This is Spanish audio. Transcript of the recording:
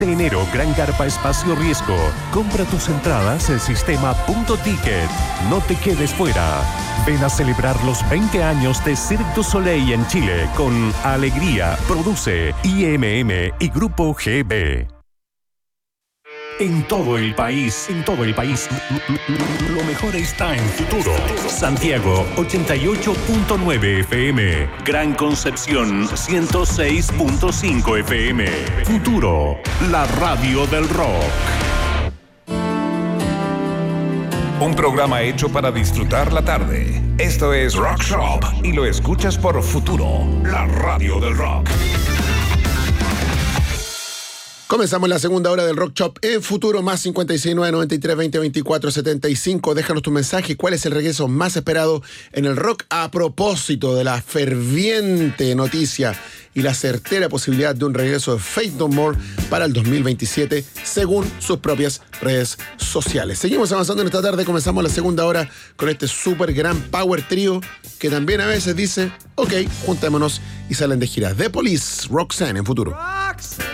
De enero, Gran Carpa Espacio Riesgo. Compra tus entradas en sistema.ticket. No te quedes fuera. Ven a celebrar los 20 años de Cirque du Soleil en Chile con Alegría, Produce, IMM y Grupo GB. En todo el país, lo mejor está en Futuro. Santiago, 88.9 FM. Gran Concepción, 106.5 FM. Futuro, la radio del rock. Un programa hecho para disfrutar la tarde. Esto es Rock Shop y lo escuchas por Futuro, la radio del rock. Comenzamos la segunda hora del Rock Shop en Futuro, más 569-93-20-24-75. Déjanos tu mensaje. ¿Cuál es el regreso más esperado en el rock? A propósito de la ferviente noticia y la certera posibilidad de un regreso de Faith No More para el 2027, según sus propias redes sociales. Seguimos avanzando en esta tarde. Comenzamos la segunda hora con este súper gran power trio que también a veces dice, ok, juntémonos, y salen de gira. The Police, Roxanne en Futuro.